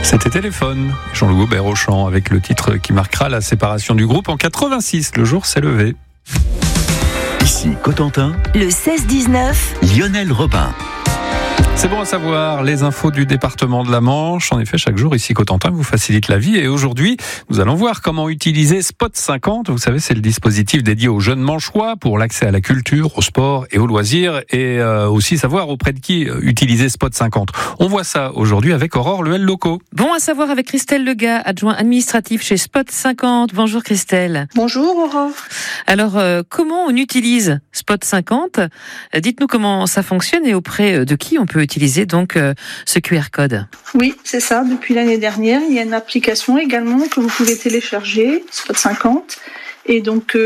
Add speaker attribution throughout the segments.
Speaker 1: C'était Téléphone, Jean-Louis Aubert au chant, avec le titre qui marquera la séparation du groupe en 86. Le jour s'est levé.
Speaker 2: Ici Cotentin,
Speaker 3: le 16-19,
Speaker 2: Lionel Robin.
Speaker 1: C'est bon à savoir, les infos du département de la Manche. En effet, chaque jour, ici Cotentin vous facilite la vie. Et aujourd'hui, nous allons voir comment utiliser Spot 50. Vous savez, c'est le dispositif dédié aux jeunes manchois pour l'accès à la culture, au sport et aux loisirs. Et aussi savoir auprès de qui utiliser Spot 50. On voit ça aujourd'hui avec Aurore Lehel-Locaux.
Speaker 4: Bon à savoir avec Christelle Legat, adjoint administratif chez Spot 50. Bonjour Christelle.
Speaker 5: Bonjour Aurore.
Speaker 4: Alors, comment on utilise Spot 50 ? Dites-nous comment ça fonctionne et auprès de qui on peut utiliser donc ce QR code.
Speaker 5: Oui, c'est ça. Depuis l'année dernière, il y a une application également que vous pouvez télécharger, Spot 50. Et donc,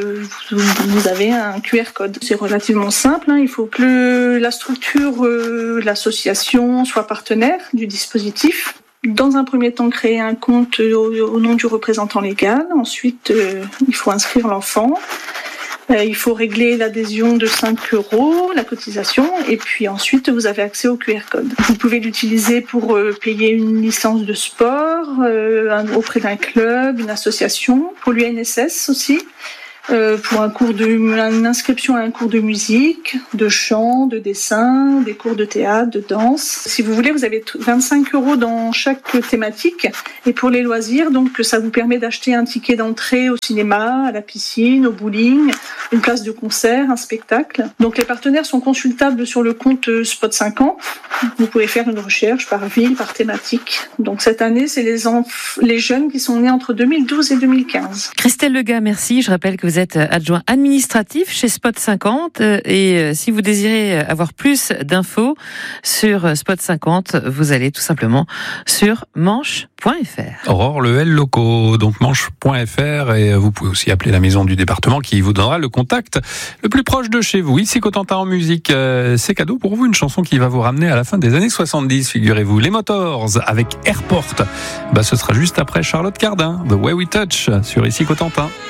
Speaker 5: vous avez un QR code. C'est relativement simple. Il faut que la structure, l'association soit partenaire du dispositif. Dans un premier temps, créer un compte au nom du représentant légal. Ensuite, il faut inscrire l'enfant. Il faut régler l'adhésion de 5 €, la cotisation, et puis ensuite vous avez accès au QR code. Vous pouvez l'utiliser pour payer une licence de sport auprès d'un club, une association, pour l'UNSS aussi, pour une inscription à un cours de musique, de chant, de dessin, des cours de théâtre, de danse. Si vous voulez, vous avez 25 € dans chaque thématique. Et pour les loisirs, donc ça vous permet d'acheter un ticket d'entrée au cinéma, à la piscine, au bowling, une place de concert, un spectacle. Donc les partenaires sont consultables sur le compte Spot 50. Vous pouvez faire une recherche par ville, par thématique. Donc cette année, c'est les jeunes qui sont nés entre 2012 et 2015.
Speaker 4: Christelle Legat, merci. Je rappelle que vous êtes adjoint administratif chez Spot 50 et si vous désirez avoir plus d'infos sur Spot 50, vous allez tout simplement sur manche.fr.
Speaker 1: Aurore Lehel-Locaux, donc manche.fr, et vous pouvez aussi appeler la maison du département qui vous donnera le contact le plus proche de chez vous. Ici Cotentin en musique, c'est cadeau pour vous, une chanson qui va vous ramener à la fin des années 70, figurez-vous. Les Motors avec Airport. Ce sera juste après Charlotte Cardin, The Way We Touch, sur Ici Cotentin.